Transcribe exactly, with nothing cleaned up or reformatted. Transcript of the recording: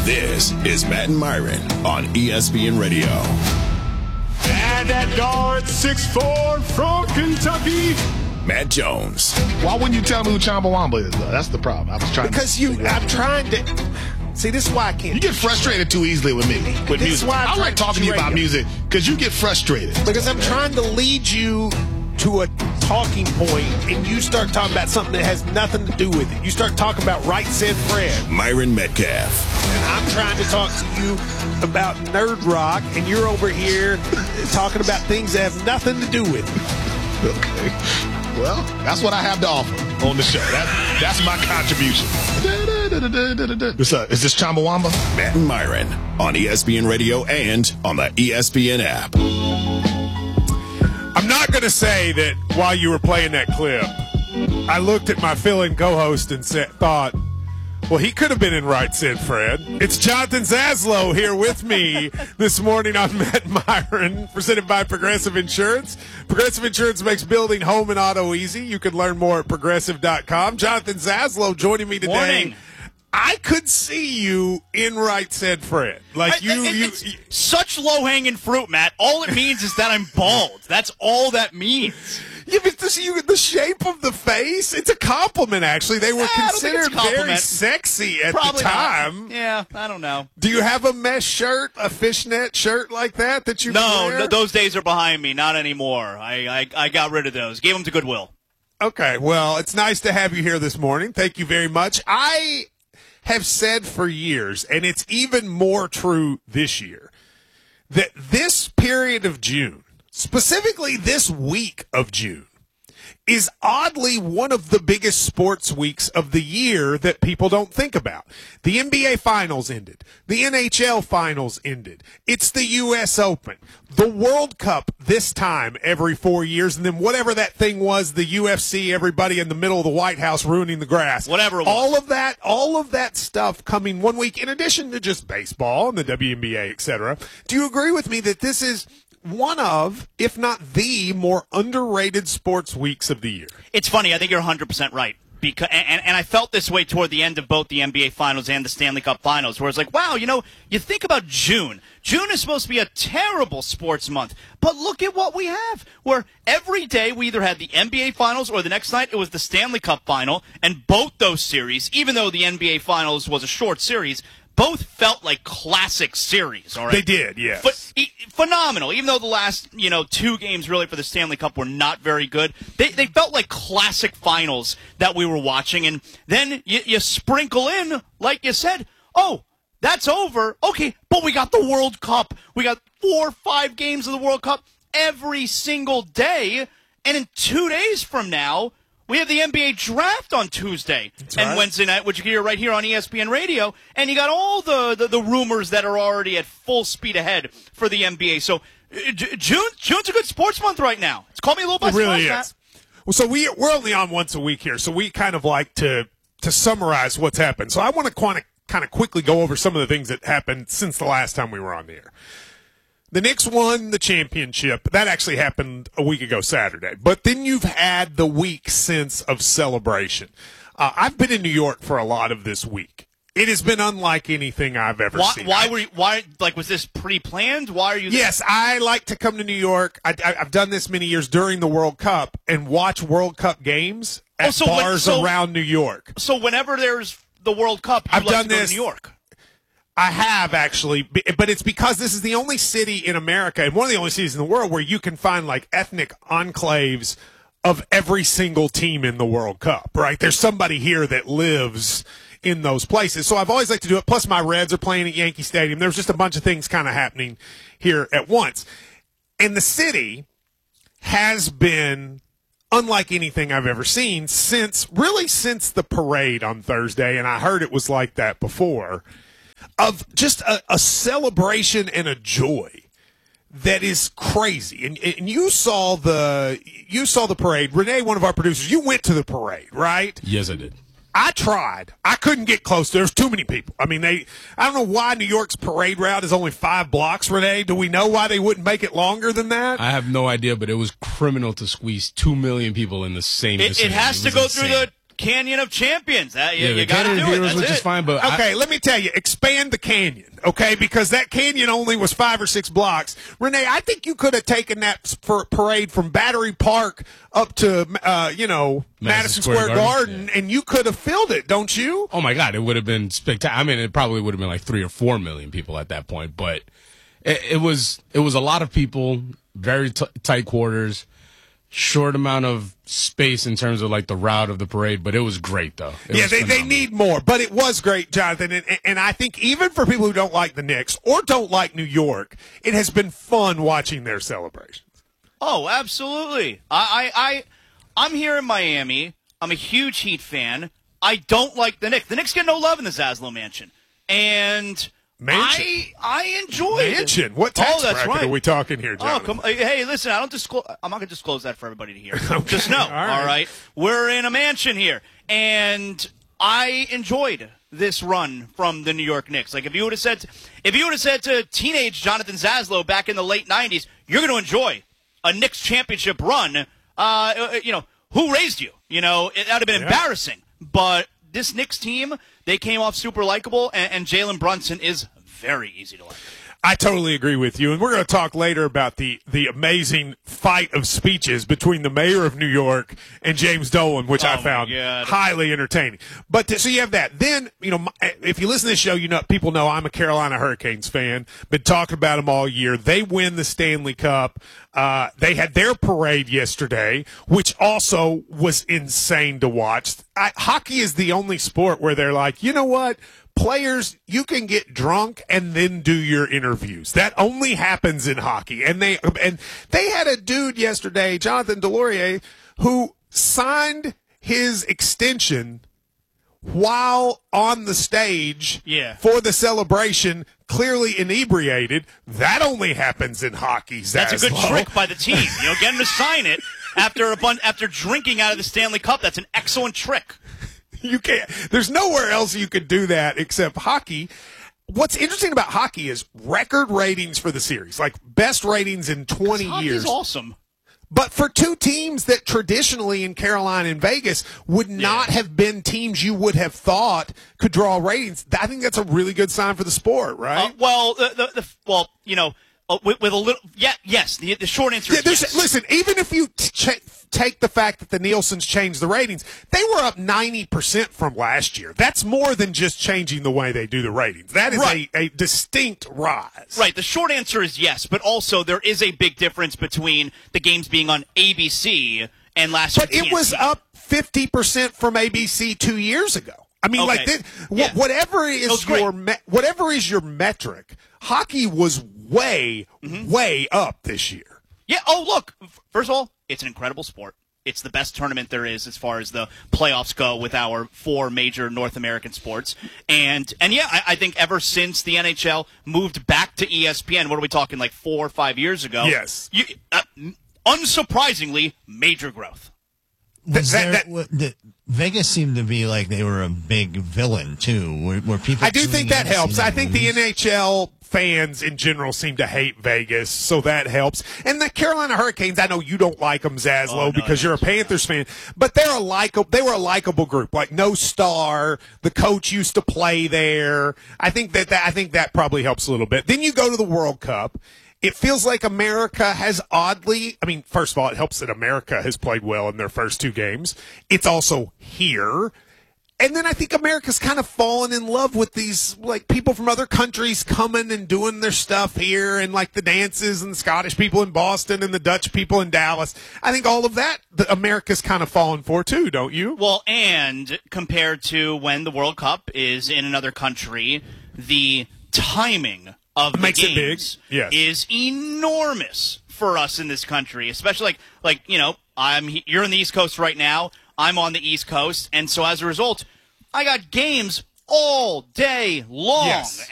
This is Matt and Myron on E S P N Radio. And that guard, six foot four from Kentucky, Matt Jones. Why wouldn't you tell me who Chumbawamba is, though? That's the problem. I was trying because to you. I'm trying to. See, this is why I can't. You get frustrated too easily with me with this music. Is why I like talking to you about radio. music because you get frustrated. Because I'm trying to lead you to a talking point, and you start talking about something that has nothing to do with it. You start talking about Right Said Fred. Myron Metcalf. And I'm trying to talk to you about Nerd Rock, and you're over here talking about things that have nothing to do with it. Okay. Well, that's what I have to offer on the show. That, that's my contribution. What's up? Is this Chumbawamba? Matt and Myron on E S P N Radio and on the E S P N app. I'm not going to say that while you were playing that clip, I looked at my fill-in co-host and said, thought, well, he could have been in Right Said Fred. It's Jonathan Zaslow here with me this morning on Matt and Myron, presented by Progressive Insurance. Progressive Insurance makes building home and auto easy. You can learn more at progressive dot com. Jonathan Zaslow joining me today. Morning. I could see you in Right Said Fred. Like you, I, it, you, it's you such low-hanging fruit, Matt. All it means is that I'm bald. That's all that means. Yeah, but this, you, the shape of the face, it's a compliment, actually. They were Yeah, I don't think it's considered a very compliment. sexy at Probably the time. not. Yeah, I don't know. Do you have a mesh shirt, a fishnet shirt like that that you No, wear? no, those days are behind me. Not anymore. I, I, I got rid of those. Gave them to Goodwill. Okay, well, it's nice to have you here this morning. Thank you very much. I have said for years, and it's even more true this year, that this period of June, specifically this week of June, is oddly one of the biggest sports weeks of the year that people don't think about. The N B A Finals ended. The N H L Finals ended. It's the U S Open. The World Cup this time every four years, and then whatever that thing was, the U F C, everybody in the middle of the White House ruining the grass. Whatever it was. All of that, all of that stuff coming one week, in addition to just baseball and the W N B A, et cetera. Do you agree with me that this is one of, if not the, more underrated sports weeks of the year? It's funny. I think you're one hundred percent right. Because, and, and I felt this way toward the end of both the N B A Finals and the Stanley Cup Finals, where it's like, wow, you know, you think about June. June is supposed to be a terrible sports month, but look at what we have, where every day we either had the N B A Finals or the next night it was the Stanley Cup Final, and both those series, even though the N B A Finals was a short series, both felt like classic series, all right? They did, yes. But e- phenomenal. Even though the last, you know, two games really for the Stanley Cup were not very good, they they felt like classic finals that we were watching. And then you, you sprinkle in, like you said, oh, that's over. Okay, but we got the World Cup. We got four or five games of the World Cup every single day. And in two days from now, we have the N B A draft on Tuesday That's and right. Wednesday night, which you hear right here on E S P N Radio. And you got all the, the, the rumors that are already at full speed ahead for the N B A. So uh, J- June June's a good sports month right now. It's caught me a little by It really surprise, is. Well, so we we're only on once a week here, so we kind of like to to summarize what's happened. So I want to kind of kind of quickly go over some of the things that happened since the last time we were on the air. The Knicks won the championship. That actually happened a week ago Saturday. But then you've had the week since of celebration. Uh, I've been in New York for a lot of this week. It has been unlike anything I've ever Why, seen. why I- were you, why like was this pre-planned? Why are you? Yes, I like to come to New York. I, I, I've done this many years during the World Cup and watch World Cup games at Oh, so when- bars so- around New York. So whenever there's the World Cup, you I've like done to go this- to New York. I have actually, b- but it's because this is the only city in America and one of the only cities in the world where you can find like ethnic enclaves of every single team in the World Cup, right? There's somebody here that lives in those places. So I've always liked to do it. Plus my Reds are playing at Yankee Stadium. There's just a bunch of things kind of happening here at once. And the city has been unlike anything I've ever seen since, really since the parade on Thursday. And I heard it was like that before. Of just a, a celebration and a joy that is crazy. And, and you saw the you saw the parade. Renee, one of our producers, you went to the parade, right? Yes, I did. I tried. I couldn't get close. There's too many people. I mean, they. I don't know why New York's parade route is only five blocks, Renee. Do we know why they wouldn't make it longer than that? I have no idea, but it was criminal to squeeze two million people in the same It, it vicinity. has to was go insane. through the Canyon of Champions. That, you yeah, you the got to Canyon do of it. Heroes, That's which it. is fine, but I, Okay, let me tell you, expand the canyon, okay? Because that canyon only was five or six blocks. Renee, I think you could have taken that for parade from Battery Park up to, uh, you know, Madison, Madison Square, Square Garden, Garden, and you could have filled it, don't you? oh my God, it would have been spectacular. I mean, it probably would have been like three or four million people at that point, but it, it was it was a lot of people, very t- tight quarters, short amount of space in terms of like the route of the parade, but it was great though. It Yeah, was they, they phenomenal. need more, but it was great, Jonathan. And, and I think even for people who don't like the Knicks or don't like New York, it has been fun watching their celebrations. Oh, absolutely. I, I, I, I'm here in Miami. I'm a huge Heat fan. I don't like the Knicks. The Knicks get no love in the Zaslow Mansion. And Mansion? I I enjoyed it. Mansion. What tax oh, that's bracket right. are we talking here, Oh, Jonathan? come Hey, listen, I don't disclose. I'm not going to disclose that for everybody to hear. Okay. Just know, All right. all right? We're in a mansion here. And I enjoyed this run from the New York Knicks. Like, if you would have said, if you would have said to teenage Jonathan Zaslow back in the late nineties, you're going to enjoy a Knicks championship run, uh, you know, who raised you? You know, it, that would have been Yeah. embarrassing. But this Knicks team, they came off super likable, and, and Jalen Brunson is very easy to like. I totally agree with you, and we're going to talk later about the, the amazing fight of speeches between the mayor of New York and James Dolan, which Oh, I my found God. highly entertaining. But to, so you have that. Then, you know, my, if you listen to this show, you know people know I'm a Carolina Hurricanes fan. Been talking about them all year. They win the Stanley Cup. Uh, they had their parade yesterday, which also was insane to watch. I, hockey is the only sport where they're like, you know what? Players, you can get drunk and then do your interviews. That only happens in hockey. And they and they had a dude yesterday, Jonathan Delorier, who signed his extension while on the stage Yeah. for the celebration, clearly inebriated. That only happens in hockey. That's a good Zaslow. trick by the team. You know, get him to sign it after a bun- after drinking out of the Stanley Cup. That's an excellent trick. You can't. There's nowhere else you could do that except hockey. What's interesting about hockey is record ratings for the series, like best ratings in twenty Hockey's years. awesome. But for two teams that traditionally in Carolina and Vegas would not Yeah. have been teams you would have thought could draw ratings, I think that's a really good sign for the sport, right? Uh, well, the, the, the well, you know, uh, with, with a little, yeah, yes. The, the short answer Yeah, is there's- yes. Listen, even if you t- ch- take the fact that the Nielsen's changed the ratings, they were up ninety percent from last year. That's more than just changing the way they do the ratings. That is Right. a, a distinct rise. Right. The short answer is yes, but also there is a big difference between the games being on A B C and last But year. it was up fifty percent from A B C two years ago. I mean, Okay. like, this, wh- Yeah. whatever It is was great. your me- whatever is your metric, hockey was way, Mm-hmm. way up this year. Yeah. Oh, look. F- First of all, it's an incredible sport. It's the best tournament there is as far as the playoffs go with our four major North American sports. And and yeah, I, I think ever since the N H L moved back to E S P N, what are we talking, like four or five years ago? Yes. You, uh, unsurprisingly, major growth. Was That- there, that- wa- the, Vegas seemed to be like they were a big villain too. Were, were people? I do tuning think that in to see helps. them I think the lose? N H L fans in general seem to hate Vegas, so that helps. And the Carolina Hurricanes, I know you don't like them, Zaslow, Oh, no, because no, you're a Panthers fan, but they're a likable. They were a likable group. Like no star, the coach used to play there. I think that, that I think that probably helps a little bit. Then you go to the World Cup. It feels like America has oddly, I mean, first of all, it helps that America has played well in their first two games. It's also here. And then I think America's kind of fallen in love with these, like, people from other countries coming and doing their stuff here, and, like, the dances and the Scottish people in Boston and the Dutch people in Dallas. I think all of that, the, America's kind of fallen for, too, don't you? Well, and compared to when the World Cup is in another country, the timing of the Makes it big. games Yes. is enormous for us in this country, especially like like you know I'm he- you're on the East Coast right now, I'm on the East Coast, and so as a result, I got games all day long. Yes.